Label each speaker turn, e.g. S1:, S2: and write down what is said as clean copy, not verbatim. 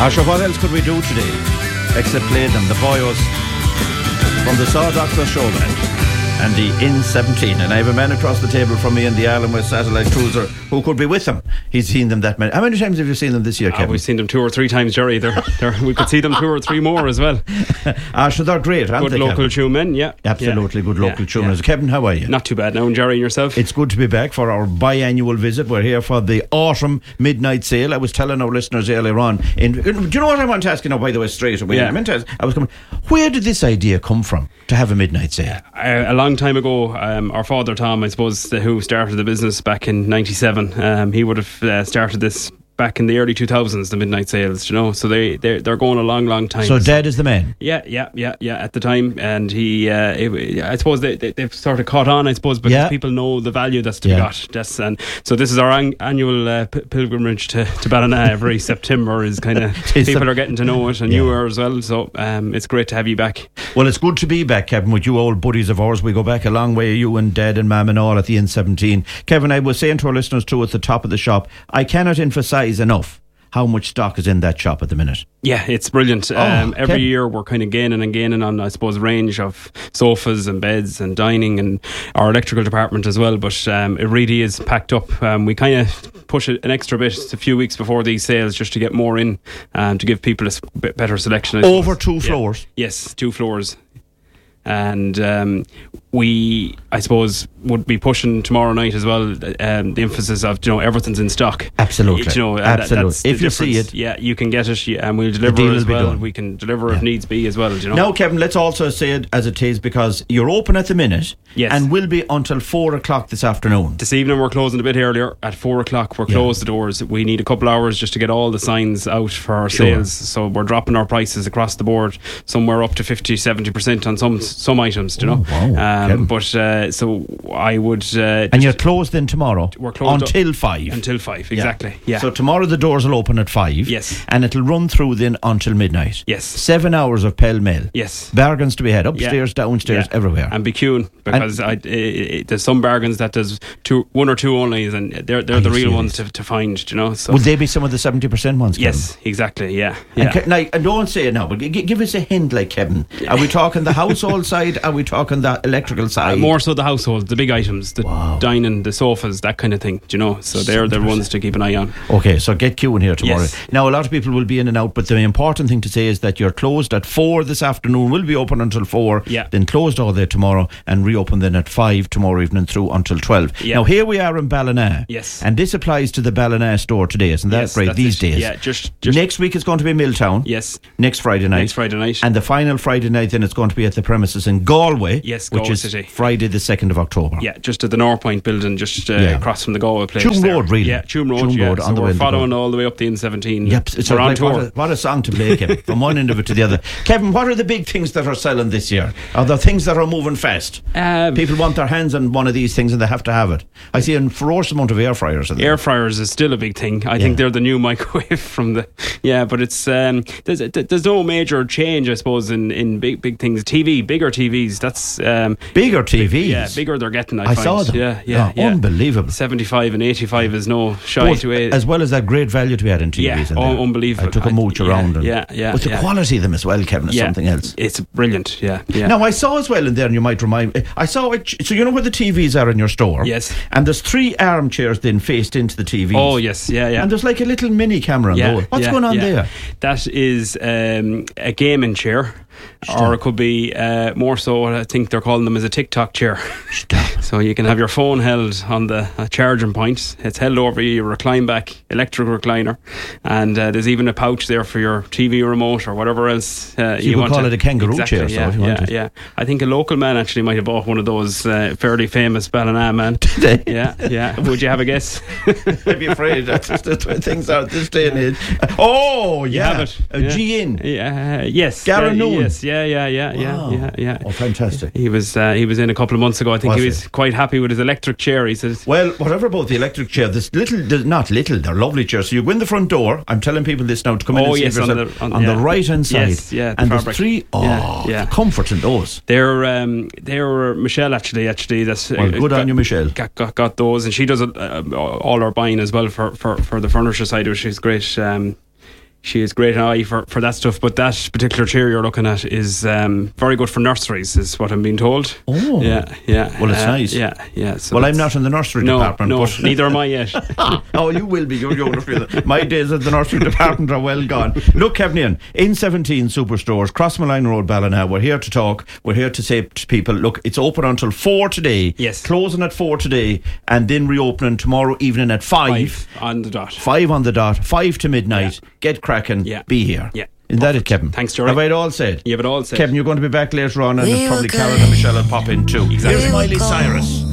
S1: Sure, what else could we do today except play them, the boyos from the Saw Doctor Show Band and the N17. And I have a man across the table from me in the Ireland West Satellite Cruiser who could be with them. He's seen them that many. How many times have you seen them this year, Kevin?
S2: We've seen them 2 or 3 times, Jerry. We could see them 2 or 3 more as well.
S1: So they're great, aren't
S2: good
S1: they,
S2: local
S1: Kevin?
S2: tune men, yeah.
S1: Absolutely, good local tune men. Kevin, how are you?
S2: Not too bad now, and Jerry and yourself?
S1: It's good to be back for our biannual visit. We're here for the autumn midnight sale. I was telling our listeners earlier on. Do you know what I want to ask you now, by the way, straight away?
S2: Yeah.
S1: I was coming. Where did this idea come from to have a midnight sale?
S2: A long time ago, our father Tom, I suppose, who started the business back in '97, he would have started this back in the early 2000s, the midnight sales, you know. So they're going a long time.
S1: So Dad is the man.
S2: Yeah. At the time, and he, I suppose they've sort of caught on, I suppose, because people know the value that's to be got. And so this is our annual pilgrimage to Ballina every September. Is kind of people are getting to know it, and you are as well. So it's great to have you back.
S1: Well, it's good to be back, Kevin, with you old buddies of ours. We go back a long way, you and Dad and Mam and all at the N17. Kevin, I was saying to our listeners too at the top of the shop, I cannot emphasise enough how much stock is in that shop at the minute. Yeah,
S2: it's brilliant. Every year we're kind of gaining on, I suppose, a range of sofas and beds and dining, and our electrical department as well. But it really is packed up. We kind of push it an extra bit a few weeks before these sales just to get more in, to give people a bit better selection.
S1: Over 2 floors?
S2: Yes, 2 floors. And we, I suppose, would be pushing tomorrow night as well, the emphasis of, everything's in stock.
S1: Absolutely. Absolutely. If you see it,
S2: you can get it, and we'll deliver as well. We can deliver if needs be as well.
S1: Now, Kevin, let's also say it as it is, because you're open at the minute, and will be until 4 o'clock this afternoon.
S2: This evening we're closing a bit earlier. At 4 o'clock we're closed the doors. We need a couple hours just to get all the signs out for our sales. So we're dropping our prices across the board, somewhere up to 50-70% on some items,
S1: Wow.
S2: But so I would.
S1: And you're closed then tomorrow?
S2: We're closed
S1: until 5.
S2: Until 5, exactly. Yeah.
S1: So tomorrow the doors will open at 5.
S2: Yes.
S1: And it'll run through then until midnight.
S2: Yes.
S1: 7 hours of pell mell.
S2: Yes.
S1: Bargains to be had upstairs, downstairs, everywhere.
S2: And be queuing, because there's some bargains that there's 1 or 2 only, and they're the real ones to find. So
S1: would they be some of the 70% ones?
S2: Yes,
S1: Kevin?
S2: exactly. Yeah.
S1: And don't say it now, but give us a hint, like, Kevin. Are we talking the household side? Are we talking the electrical side?
S2: More so the household, the big items, the dining, the sofas, that kind of thing. So they're the ones to keep an eye on.
S1: Okay, so get queuing here tomorrow.
S2: Yes.
S1: Now, a lot of people will be in and out, but the important thing to say is that you're closed at 4 this afternoon. We'll be open until 4, then closed all day tomorrow, and reopen then at 5 tomorrow evening through until 12. Now, here we are in Ballina.
S2: Yes.
S1: And this applies to the Ballina store today, isn't that right? These days.
S2: Yeah, just
S1: next week it's going to be Milltown.
S2: Yes.
S1: Next Friday night. And the final Friday night then it's going to be at the premises in Galway.
S2: Yes,
S1: which is
S2: City.
S1: Friday the 2nd of October.
S2: Yeah, just at the North Point building, just across from the Galway place.
S1: Tuam Road, really.
S2: Yeah, Tuam Road.
S1: On the
S2: we're
S1: way
S2: following all the way up the N17.
S1: Yep,
S2: we're on tour.
S1: What a song to play, Kevin, from one end of it to the other. Kevin, what are the big things that are selling this year? Are there things that are moving fast? People want their hands on one of these things and they have to have it. I see a ferocious amount of air fryers.
S2: Air fryers is still a big thing. I think they're the new microwave from the... Yeah, but it's... there's no major change, I suppose, in big things. Bigger TVs, that's...
S1: bigger TVs?
S2: Yeah, bigger they're getting, I find.
S1: saw them.
S2: Yeah.
S1: Unbelievable.
S2: 75 and 85 is no shy to it.
S1: As well as that great value to be had in TVs.
S2: Yeah, unbelievable.
S1: I took a mooch around. But the quality of them as well, Kevin, is something else.
S2: It's brilliant, yeah.
S1: Now, I saw as well in there, and you might remind me, I saw it, so you know where the TVs are in your store?
S2: Yes.
S1: And there's 3 armchairs then faced into the TVs.
S2: Oh, yes, yeah.
S1: And there's like a little mini camera on those. What's going on there?
S2: That is a gaming chair. Or it could be more so, I think they're calling them as a TikTok chair. So you can have your phone held on the charging point. It's held over you, recline back, electric recliner, and there's even a pouch there for your TV remote or whatever else
S1: you could call it a kangaroo chair.
S2: Yeah. I think a local man actually might have bought one of those fairly famous Ballina man.
S1: Did they?
S2: Yeah. Would you have a guess?
S1: I'd be afraid. That's just the way things are this day and age. Oh,
S2: you have it.
S1: A G-in.
S2: Yes.
S1: Garanoon.
S2: Yes. Yeah.
S1: Oh, fantastic.
S2: He was in a couple of months ago. I think he was quite happy with his electric chair. He says,
S1: well, whatever about the electric chair, not little, they're lovely chairs. So you go in the front door. I'm telling people this now to come in and see yourself on the right hand side.
S2: Yes,
S1: and there's 3 comfort in those.
S2: They're Michelle actually that's
S1: good on you, Michelle.
S2: Got those, and she does all our buying as well for the furniture side, which is great. she has great eye for that stuff. But that particular chair you're looking at is very good for nurseries, is what I'm being told.
S1: Oh.
S2: Yeah.
S1: Well, it's nice.
S2: Yeah. So
S1: well, I'm not in the nursery department.
S2: No,
S1: but
S2: neither am I yet.
S1: Oh, you will be. My days at the nursery department are well gone. Look, Kevin, in 17 superstores, Crossmalline Road, Ballina, we're here to talk. We're here to say to people, look, it's open until 4 today.
S2: Yes.
S1: Closing at 4 today, and then reopening tomorrow evening at 5
S2: on the dot.
S1: 5 on the dot, 5 to midnight. Yeah. Get cracking.
S2: Yeah.
S1: Be here.
S2: Yeah.
S1: Is that it, Kevin?
S2: Thanks, Jerry.
S1: Have I it all said?
S2: You have it all said.
S1: Kevin, you're going to be back later on, and probably Karen and Michelle will pop in too.
S2: Exactly.
S1: Here's Miley Cyrus.